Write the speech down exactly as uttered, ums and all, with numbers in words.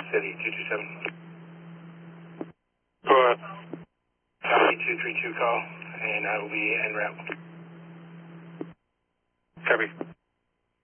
City, two two seven. Go ahead. Copy, two three two call, and I will be en route. Copy.